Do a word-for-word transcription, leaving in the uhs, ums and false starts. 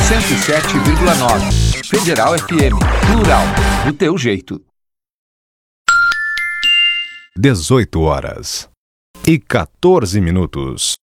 cento e sete vírgula nove. Federal F M. Plural. Do teu jeito. dezoito horas e quatorze minutos.